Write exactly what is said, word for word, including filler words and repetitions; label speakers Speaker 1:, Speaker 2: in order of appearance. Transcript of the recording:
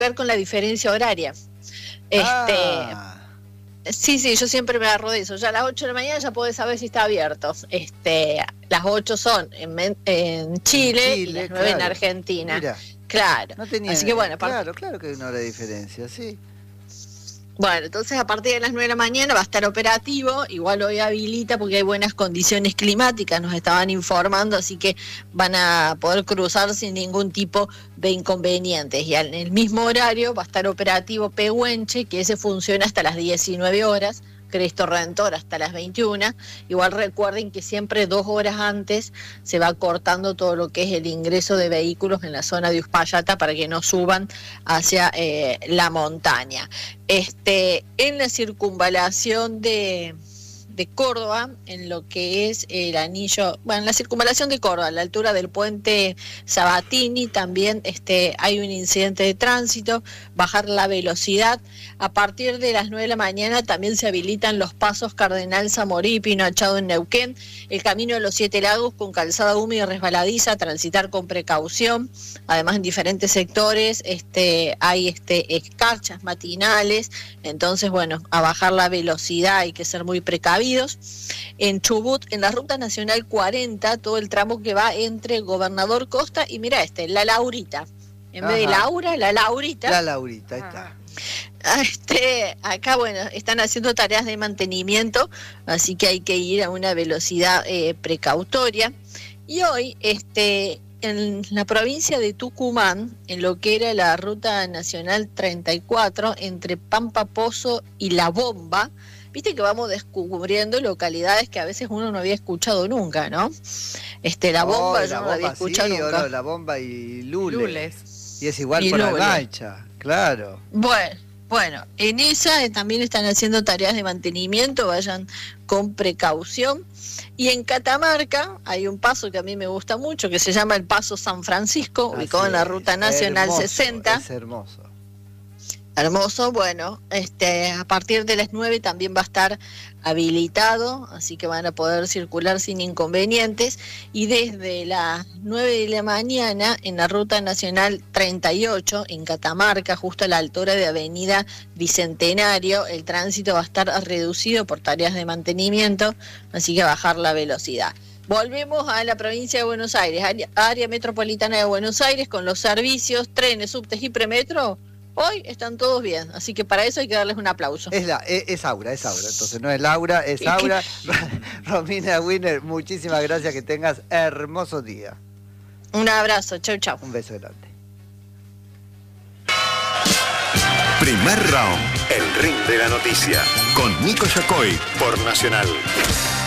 Speaker 1: ver con la diferencia horaria. Este,
Speaker 2: Ah.
Speaker 1: Sí, sí, yo siempre me agarro de eso. Ya a las ocho de la mañana ya podés saber si está abierto. Este, las ocho son en, en Chile,
Speaker 2: Chile,
Speaker 1: y las nueve
Speaker 2: claro.
Speaker 1: en Argentina.
Speaker 2: Mira,
Speaker 1: claro.
Speaker 2: no tenía,
Speaker 1: Así que bueno,
Speaker 2: claro, claro que hay una hora de diferencia, sí.
Speaker 1: Bueno, entonces a partir de las nueve de la mañana va a estar operativo, igual hoy habilita porque hay buenas condiciones climáticas, nos estaban informando, así que van a poder cruzar sin ningún tipo de inconvenientes. Y en el mismo horario va a estar operativo Pehuenche, que ese funciona hasta las diecinueve horas, Cristo Redentor hasta las veintiuna. Igual recuerden que siempre dos horas antes se va cortando todo lo que es el ingreso de vehículos en la zona de Uspallata para que no suban hacia eh, la montaña. Este, en la circunvalación de, de Córdoba, en lo que es el anillo, bueno, en la circunvalación de Córdoba, a la altura del puente Sabatini, también este, hay un incidente de tránsito, bajar la velocidad. A partir de las nueve de la mañana también se habilitan los pasos Cardenal Zamorí y Pino Achado en Neuquén, el camino de los Siete Lagos con calzada húmeda y resbaladiza, transitar con precaución. Además, en diferentes sectores este, hay este, escarchas matinales, entonces, bueno, a bajar la velocidad hay que ser muy precavidos. En Chubut, en la Ruta Nacional cuarenta, todo el tramo que va entre Gobernador Costa y mira este, La Laurita. En
Speaker 2: Ajá.
Speaker 1: vez de Laura, La Laurita.
Speaker 2: La Laurita, ahí está.
Speaker 1: Este, acá, bueno, están haciendo tareas de mantenimiento, así que hay que ir a una velocidad eh, precautoria. Y hoy, este, en la provincia de Tucumán, en lo que era la Ruta Nacional treinta y cuatro, entre Pampa Pozo y La Bomba, viste que vamos descubriendo localidades que a veces uno no había escuchado nunca, ¿no? Este, La Bomba
Speaker 2: Oh,
Speaker 1: yo
Speaker 2: la
Speaker 1: no la había
Speaker 2: bomba,
Speaker 1: escuchado
Speaker 2: sí,
Speaker 1: nunca.
Speaker 2: o no, La Bomba y Lules.
Speaker 3: Lules.
Speaker 2: Y es igual
Speaker 1: Y
Speaker 2: por
Speaker 1: Lules.
Speaker 2: Almancha, claro.
Speaker 1: Bueno, bueno, en esa eh, también están haciendo tareas de mantenimiento, vayan con precaución. Y en Catamarca hay un paso que a mí me gusta mucho, que se llama el Paso San Francisco, ubicado
Speaker 2: Así
Speaker 1: en la
Speaker 2: es,
Speaker 1: Ruta Nacional
Speaker 2: hermoso,
Speaker 1: sesenta.
Speaker 2: Es hermoso.
Speaker 1: Hermoso, bueno, este, a partir de las nueve también va a estar habilitado, así que van a poder circular sin inconvenientes. Y desde las nueve de la mañana en la Ruta Nacional treinta y ocho, en Catamarca, justo a la altura de Avenida Bicentenario, el tránsito va a estar reducido por tareas de mantenimiento, así que bajar la velocidad. Volvemos a la provincia de Buenos Aires, área, área metropolitana de Buenos Aires, con los servicios, trenes, subtes y premetro. Hoy están todos bien, así que para eso hay que darles un aplauso.
Speaker 2: Es, la, es, es Aura, es Aura, entonces no es Laura, es Aura. Romina Wiener, muchísimas gracias, que tengas hermoso día.
Speaker 1: Un abrazo, chau, chau.
Speaker 2: Un beso grande.
Speaker 4: Primer round, el ring de la noticia, con Nico Yacoy por Nacional.